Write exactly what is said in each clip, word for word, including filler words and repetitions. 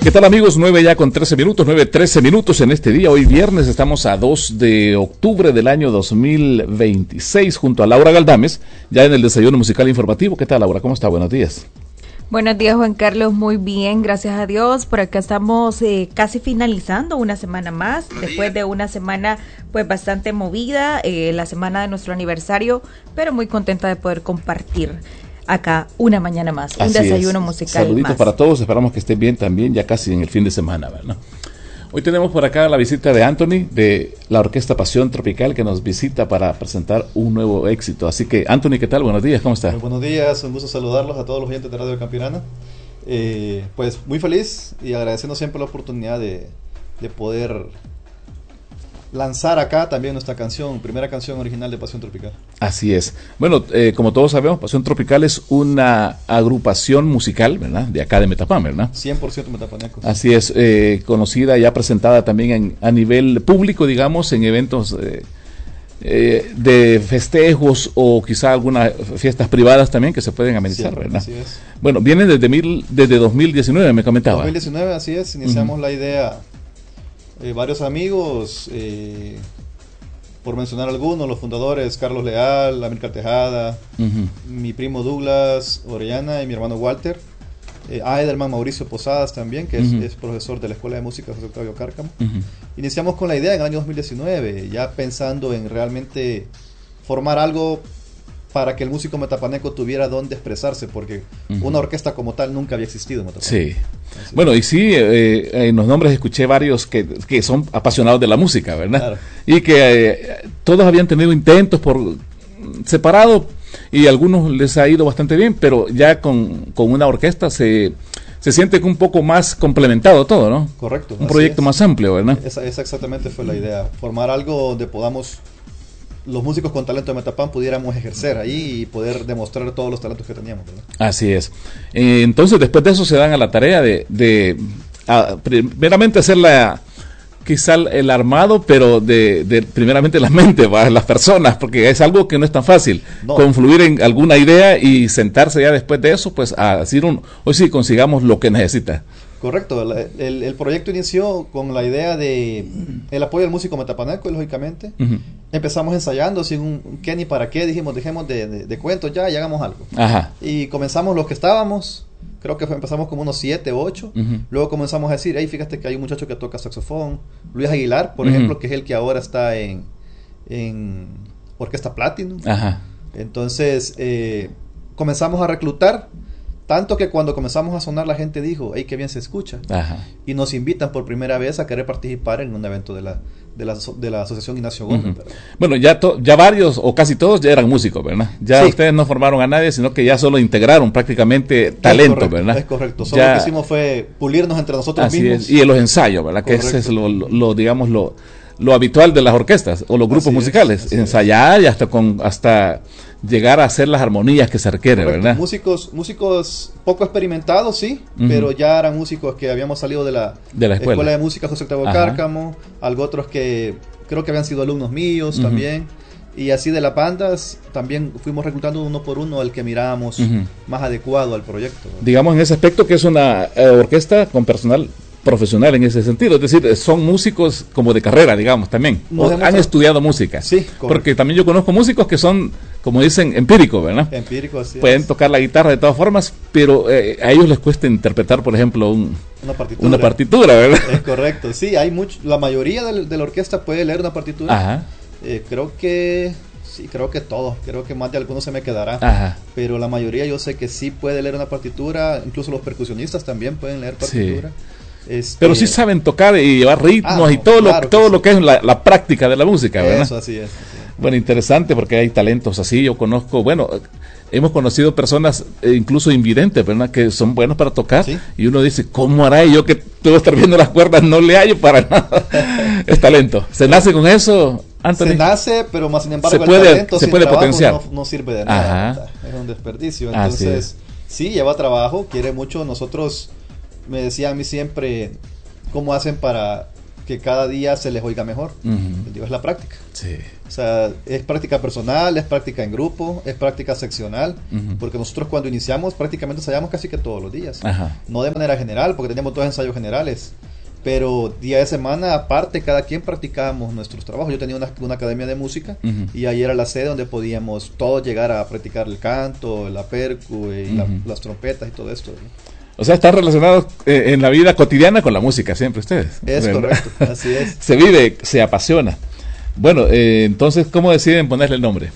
¿Qué tal, amigos? nueve ya con trece minutos, nueve trece minutos en este día. Hoy viernes estamos a dos de octubre del año dos mil veintiséis junto a Laura Galdames, ya en el desayuno musical informativo. ¿Qué tal, Laura? ¿Cómo está? Buenos días. Buenos días, Juan Carlos. Muy bien, gracias a Dios. Por acá estamos eh, casi finalizando una semana más, después de una semana pues bastante movida, eh, la semana de nuestro aniversario, pero muy contenta de poder compartir acá una mañana más, un Así desayuno es. musical Saluditos más. para todos, esperamos que estén bien también, ya casi en el fin de semana, ¿verdad? Hoy tenemos por acá la visita de Anthony, de la Orquesta Pasión Tropical, que nos visita para presentar un nuevo éxito. Así que, Anthony, ¿qué tal? Buenos días, ¿cómo está? Muy buenos días, un gusto saludarlos a todos los oyentes de Radio Campirana. Eh, pues muy feliz y agradeciendo siempre la oportunidad de, de poder lanzar acá también nuestra canción, primera canción original de Pasión Tropical. Así es. Bueno, eh, como todos sabemos, Pasión Tropical es una agrupación musical, ¿verdad? De acá de Metapán, ¿verdad? cien por ciento metapanecos. Así es, eh, conocida, ya presentada también en, a nivel público, digamos, en eventos eh, eh, de festejos o quizá algunas fiestas privadas también que se pueden amenizar, Siempre, ¿verdad? así es. Bueno, viene desde, mil, desde dos mil diecinueve, me comentaba. dos mil diecinueve, así es, iniciamos Uh-huh. la idea, eh, varios amigos, eh, por mencionar algunos, los fundadores, Carlos Leal, Amílcar Tejada, Uh-huh. mi primo Douglas Orellana y mi hermano Walter, eh, a Ederman Mauricio Posadas también, que Uh-huh. es, es profesor de la Escuela de Música José Octavio Cárcamo. Uh-huh. Iniciamos con la idea en el año dos mil diecinueve, ya pensando en realmente formar algo para que el músico metapaneco tuviera dónde expresarse, porque Uh-huh. una orquesta como tal nunca había existido en Metapaneco. Sí. Así Bueno, y sí, eh, en los nombres escuché varios que, que son apasionados de la música, ¿verdad? Claro. Y que eh, todos habían tenido intentos por separado y a algunos les ha ido bastante bien, pero ya con, con una orquesta se, se siente un poco más complementado todo, ¿no? Correcto. Un así proyecto es. más amplio, ¿verdad? Esa, esa exactamente fue la idea, formar algo donde podamos, los músicos con talento de Metapán pudiéramos ejercer ahí y poder demostrar todos los talentos que teníamos, ¿verdad? Así es. Eh, entonces, después de eso se dan a la tarea de, de a, primeramente hacer la, quizá el armado, pero de, de primeramente la mente, ¿va? Las personas, porque es algo que no es tan fácil. No. Confluir en alguna idea y sentarse ya después de eso, pues a decir un, hoy sí consigamos lo que necesita. Correcto, el, el, el proyecto inició con la idea de el apoyo al músico metapaneco, lógicamente. Uh-huh. Empezamos ensayando sin un qué ni para qué, dijimos, dejemos de, de, de cuentos ya y hagamos algo. Ajá. Y comenzamos los que estábamos, creo que fue, empezamos como unos siete, ocho. Uh-huh. Luego comenzamos a decir, hey, fíjate que hay un muchacho que toca saxofón, Luis Aguilar, por Uh-huh. ejemplo, que es el que ahora está en, en Orquesta Platinum. Ajá. Entonces, eh, comenzamos a reclutar, tanto que cuando comenzamos a sonar la gente dijo, hey, qué bien se escucha. Ajá. Y nos invitan por primera vez a querer participar en un evento de la, de la, de la Asociación Ignacio Gómez. Uh-huh. Bueno, ya, to, ya varios o casi todos ya eran músicos, ¿verdad? Ya Sí. ustedes no formaron a nadie, sino que ya solo integraron prácticamente talento, es correcto, ¿verdad? Es correcto. Solo ya, lo que hicimos fue pulirnos entre nosotros así mismos. es. Y en los ensayos, ¿verdad? Correcto. Que ese es lo, lo, lo digamos, lo, lo habitual de las orquestas o los grupos Así es, musicales. así Ensayar y hasta con hasta llegar a hacer las armonías que se requiere, Correcto. ¿verdad? Músicos, músicos poco experimentados, sí, Uh-huh. pero ya eran músicos que habíamos salido de la, De la escuela. de Música José Octavio Cárcamo, algo otros que creo que habían sido alumnos míos Uh-huh. también. Y así de las bandas, también fuimos reclutando uno por uno al que mirábamos Uh-huh. más adecuado al proyecto. Digamos en ese aspecto que es una eh, orquesta con personal profesional en ese sentido, es decir, son músicos como de carrera, digamos, también, Nos o hemos han tra- estudiado música, Sí, correcto. porque también yo conozco músicos que son, como dicen, empíricos, ¿verdad? Empírico, así Pueden es. tocar la guitarra de todas formas, pero eh, a ellos les cuesta interpretar, por ejemplo, un, Una partitura. una partitura, ¿verdad? Es correcto, sí, hay mucho, la mayoría de, de la orquesta puede leer una partitura. Ajá, Eh, creo que, sí, creo que todos, creo que más de algunos se me quedará. ajá, Pero la mayoría yo sé que sí puede leer una partitura, incluso los percusionistas también pueden leer partitura. Este, pero sí saben tocar y llevar ritmos Ah, no, y todo claro lo que todo sí. lo que es la, la práctica de la música, ¿verdad? Eso, así es. Así es. Bueno, interesante porque hay talentos así. Yo conozco, bueno, hemos conocido personas eh, incluso invidentes, ¿verdad? Que son buenos para tocar. ¿Sí? Y uno dice, ¿cómo hará? Y yo que puedo estar viendo las cuerdas, no le hallo para nada. Es talento. ¿Se nace con eso, Anthony? Se nace, pero más sin embargo Se puede- el talento se sin puede trabajo potenciar. No, no sirve de nada. Ajá. Es un desperdicio. Así Entonces, sí, lleva trabajo, quiere mucho. Nosotros, me decía a mí siempre, ¿cómo hacen para que cada día se les oiga mejor. Uh-huh. Les digo, es la práctica. Sí. O sea, es práctica personal, es práctica en grupo, es práctica seccional, uh-huh. porque nosotros cuando iniciamos prácticamente ensayamos casi que todos los días. Ajá. No de manera general, porque teníamos dos ensayos generales, pero día de semana aparte cada quien practicábamos nuestros trabajos. Yo tenía una, una academia de música uh-huh. y ahí era la sede donde podíamos todos llegar a practicar el canto, la percu, y uh-huh. la, las trompetas y todo esto, ¿no? O sea, están relacionados eh, en la vida cotidiana con la música siempre ustedes. Es ¿verdad? Correcto, así es. Se vive, se apasiona. Bueno, eh, entonces, ¿cómo deciden ponerle el nombre?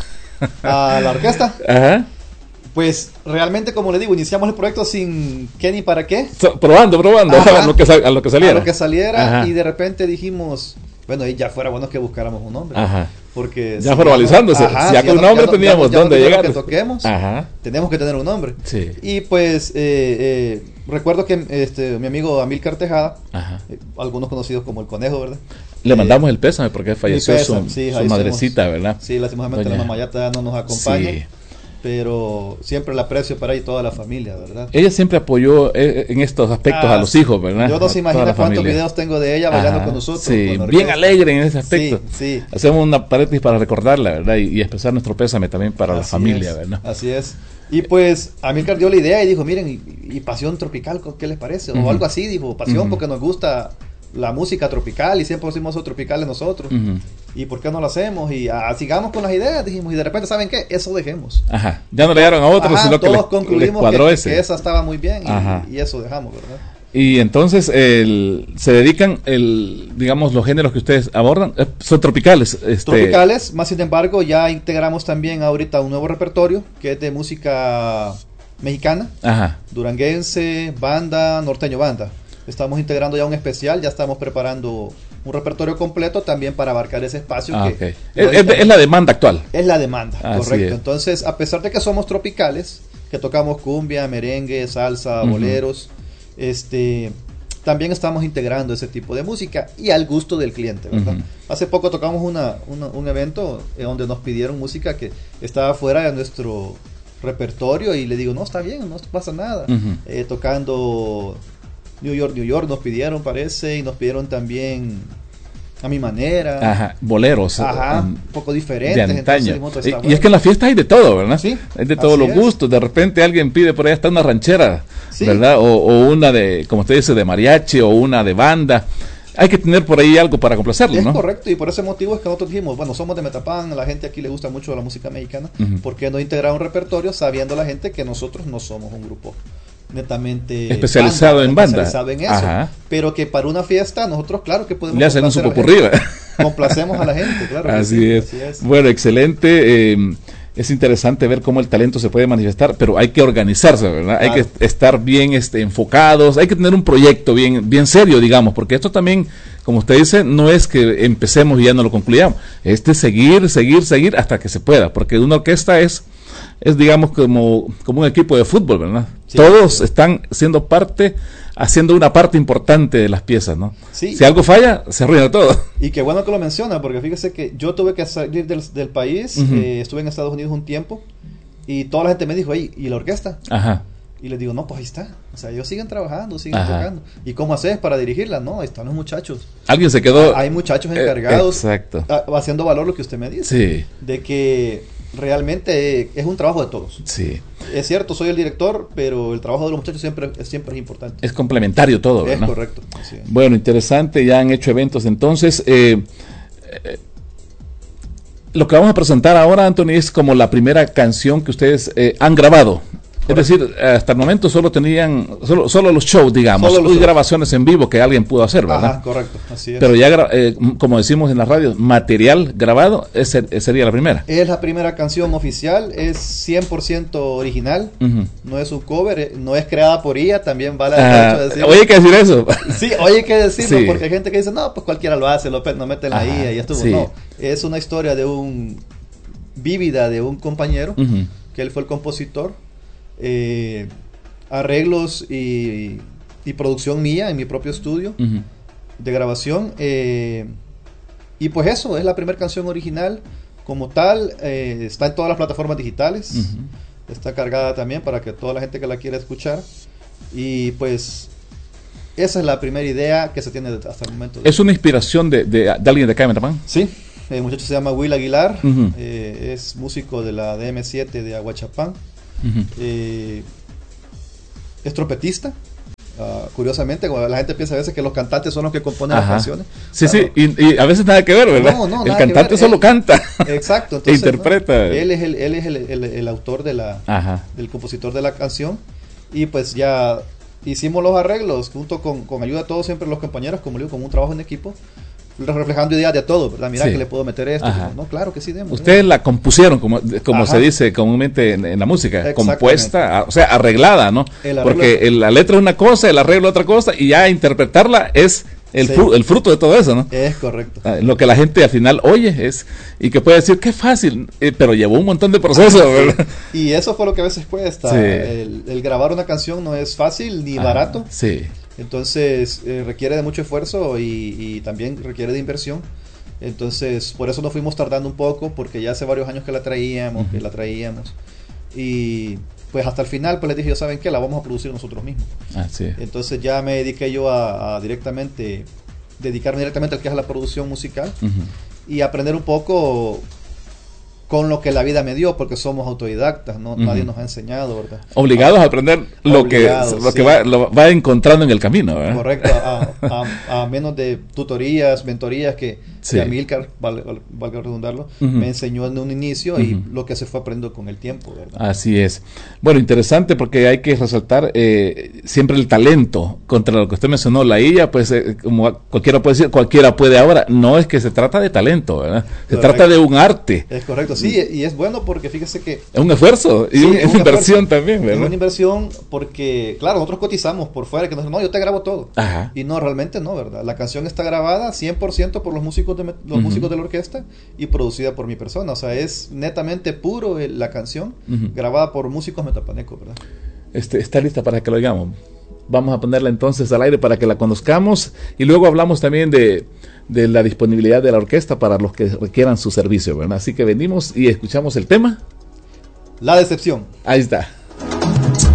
A la orquesta. Ajá. Pues realmente, como le digo, iniciamos el proyecto sin qué ni para qué. So, probando, probando, a lo, que sal, a lo que saliera. A lo que saliera. Ajá. Y de repente dijimos, bueno, y ya fuera bueno que buscáramos un nombre. Ajá. Porque ya si formalizándose. Ajá, si ya si con un nombre ya, teníamos ya, ya dónde llegar. Que toquemos, Ajá. tenemos que tener un nombre. Sí. Y pues, eh, eh, recuerdo que este, mi amigo Amílcar Tejada, eh, algunos conocidos como el Conejo, ¿verdad? Le eh, mandamos el pésame porque falleció pésame, su, sí, su madrecita, somos, ¿verdad? Sí, lastimosamente Doña... la mamá ya no nos acompaña. Sí. Pero siempre el aprecio para ella y toda la familia, ¿verdad? Ella siempre apoyó eh, en estos aspectos ah, a los hijos, ¿verdad? Yo no se imagina cuántos familia. videos tengo de ella bailando Ajá, con nosotros. Sí, con bien alegre en ese aspecto. Sí, sí. Hacemos una paréntesis para recordarla, ¿verdad? Y, y expresar nuestro pésame también para Así la familia, es. ¿verdad? Así es. Y pues a mí dio la idea y dijo, miren, y, y Pasión Tropical, ¿qué les parece? O uh-huh. algo así, dijo, Pasión uh-huh. porque nos gusta la música tropical y siempre hicimos tropicales nosotros. Uh-huh. ¿Y por qué no lo hacemos? Y ah, sigamos con las ideas, dijimos, y de repente, ¿saben qué? Eso dejemos. Ajá. Ya no le dieron a otros, Ajá, sino que todos les, concluimos les cuadró que, ese. que esa estaba muy bien y, y eso dejamos, ¿verdad? Y entonces el, se dedican, el, digamos, los géneros que ustedes abordan, eh, son tropicales. Este... Tropicales, más sin embargo, ya integramos también ahorita un nuevo repertorio que es de música mexicana, Ajá. duranguense, banda, norteño banda. Estamos integrando ya un especial, ya estamos preparando un repertorio completo también para abarcar ese espacio. Ah, que okay. es, es, es la demanda actual. Es la demanda, Así correcto. Es. Entonces, a pesar de que somos tropicales, que tocamos cumbia, merengue, salsa, uh-huh. boleros, este, también estamos integrando ese tipo de música y al gusto del cliente, ¿verdad? Uh-huh. Hace poco tocamos una, una, un evento donde nos pidieron música que estaba fuera de nuestro repertorio y le digo, no, está bien, no pasa nada. Uh-huh. Eh, tocando New York, New York nos pidieron, parece, y nos pidieron también A Mi Manera. Ajá, boleros. Ajá, um, un poco diferentes. De antaño. Entonces, y, bueno. y es que en la fiesta hay de todo, ¿verdad? Sí. Hay de todos los es. gustos. De repente alguien pide por ahí hasta una ranchera, sí. ¿verdad? O, o una de, como usted dice, de mariachi o una de banda. Hay que tener por ahí algo para complacerlo, es ¿no? Es correcto, y por ese motivo es que nosotros dijimos, bueno, somos de Metapán, a la gente aquí le gusta mucho la música mexicana, uh-huh. ¿por qué no integrar un repertorio sabiendo la gente que nosotros no somos un grupo netamente especializado banda, en banda, especializado en eso, Ajá. pero que para una fiesta nosotros claro que podemos le hacen un popurrí, complacemos a la gente, claro. Así, sí, es. así es. Bueno, excelente. Eh, es interesante ver cómo el talento se puede manifestar, pero hay que organizarse, ¿verdad? Claro. Hay que estar bien este, enfocados, hay que tener un proyecto bien, bien serio, digamos, porque esto también, como usted dice, no es que empecemos y ya no lo concluyamos, es de seguir, seguir, seguir hasta que se pueda, porque una orquesta es, es digamos, como, como un equipo de fútbol, ¿verdad? Sí, Todos sí. están siendo parte, haciendo una parte importante de las piezas, ¿no? Sí. Si algo falla, se arruina todo. Y qué bueno que lo menciona, porque fíjese que yo tuve que salir del, del país, uh-huh. eh, estuve en Estados Unidos un tiempo, y toda la gente me dijo, ¿y la orquesta? Ajá. Y les digo, no, pues ahí está. O sea, ellos siguen trabajando, siguen Ajá. tocando. ¿Y cómo haces para dirigirla? No, ahí están los muchachos. Alguien se quedó... Hay muchachos encargados, eh, exacto. A, haciendo valor lo que usted me dice. Sí. De que realmente es un trabajo de todos. Sí. Es cierto, soy el director, pero el trabajo de los muchachos siempre, siempre es importante. Es complementario todo, ¿verdad? Es correcto. Así es. Bueno, interesante, ya han hecho eventos entonces. Eh, eh, lo que vamos a presentar ahora, Anthony, es como la primera canción que ustedes eh, han grabado. Es decir, hasta el momento solo tenían, solo, solo los shows, digamos, y grabaciones en vivo que alguien pudo hacer, ¿verdad? Ajá, correcto, así es. Pero ya, eh, como decimos en la radio, material grabado, ese, ese sería la primera. Es la primera canción oficial, es cien por ciento original, uh-huh. no es un cover, no es creada por ella, también vale el uh, hecho de decirlo. Oye, hay que decir eso. Sí, oye, hay que decirlo, sí. Porque hay gente que dice, no, pues cualquiera lo hace, lo, no meten la I A y estuvo. Sí. No, es una historia de un, vívida de un compañero, uh-huh. que él fue el compositor. Eh, arreglos y, y producción mía en mi propio estudio uh-huh. de grabación eh, y pues eso, es la primera canción original como tal, eh, está en todas las plataformas digitales, uh-huh. está cargada también para que toda la gente que la quiera escuchar y pues esa es la primera idea que se tiene hasta el momento. ¿Es una inspiración de, de, de alguien de acá de Metapán? Sí, el muchacho se llama Will Aguilar, uh-huh. eh, es músico de la D M siete de Aguachapán, uh-huh. eh, es trompetista. Uh, curiosamente, cuando la gente piensa a veces que los cantantes son los que componen Ajá. las canciones. Sí, claro. sí, y, y a veces nada que ver, ¿verdad? No, no, el cantante solo él, canta. Exacto, entonces, e interpreta. ¿no? Él es el, él es el, el, el autor de la, Ajá. del compositor de la canción. Y pues ya hicimos los arreglos junto con, con ayuda de todos siempre los compañeros, como digo, como un trabajo en equipo, reflejando ideas de todo, ¿verdad? Mira sí. que le puedo meter esto. No, claro que sí, demos. Ustedes la compusieron, como, como se dice comúnmente en, en la música, compuesta, o sea, arreglada, ¿no? El Porque el, la letra es una cosa, el arreglo es otra cosa, y ya interpretarla es el, sí. fru, el fruto de todo eso, ¿no? Es correcto. Lo que la gente al final oye es, y que puede decir, qué fácil, eh, pero llevó un montón de procesos, ¿verdad? Y eso fue lo que a veces cuesta. Sí. El, el grabar una canción no es fácil ni ah, barato. Sí. Entonces eh, requiere de mucho esfuerzo y, y también requiere de inversión. Entonces por eso nos fuimos tardando un poco, porque ya hace varios años que la traíamos, uh-huh. que la traíamos. Y pues hasta el final pues les dije, yo saben qué, la vamos a producir nosotros mismos. Ah, sí. Entonces ya me dediqué yo a, a directamente, dedicarme directamente al que es la producción musical uh-huh. y aprender un poco con lo que la vida me dio, porque somos autodidactas, no uh-huh. nadie nos ha enseñado, ¿verdad? Obligados a aprender lo Obligados, que lo sí. que va, lo va encontrando en el camino, ¿verdad? Correcto, a, a, a menos de tutorías, mentorías que, sí. que Amílcar, valga, valga redundarlo, uh-huh. me enseñó en un inicio uh-huh. y lo que se fue aprendiendo con el tiempo, ¿verdad? Así es. Bueno, interesante, porque hay que resaltar eh, siempre el talento. Contra lo que usted mencionó, la I A, pues eh, como cualquiera puede decir, cualquiera puede ahora. No es que se trata de talento, ¿verdad? Se correcto. Trata de un arte. Es correcto. Sí, y es bueno porque fíjese que... Es un esfuerzo y sí, un, es una inversión también, ¿verdad? Es una inversión porque, claro, nosotros cotizamos por fuera, que nos dicen, no, yo te grabo todo. Ajá. Y no, realmente no, ¿verdad? La canción está grabada cien por ciento por los músicos de, los uh-huh. músicos de la orquesta y producida por mi persona. O sea, es netamente puro el, la canción, uh-huh. grabada por músicos metapanecos, ¿verdad? Este, está lista para que lo oigamos. Vamos a ponerla entonces al aire para que la conozcamos y luego hablamos también de, de la disponibilidad de la orquesta para los que requieran su servicio, ¿verdad? Así que venimos y escuchamos el tema. La decepción. Ahí está.